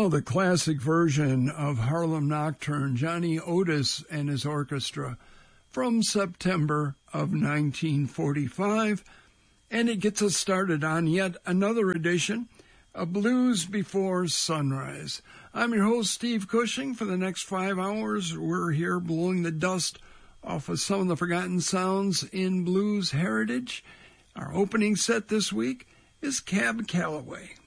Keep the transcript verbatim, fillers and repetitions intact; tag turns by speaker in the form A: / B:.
A: now the classic version of Harlem Nocturne, Johnny Otis and his orchestra, from September of nineteen forty-five. And it gets us started on yet another edition of Blues Before Sunrise. I'm your host, Steve Cushing. For the next five hours, we're here blowing the dust off of some of the forgotten sounds in blues heritage. Our opening set this week is Cab Calloway.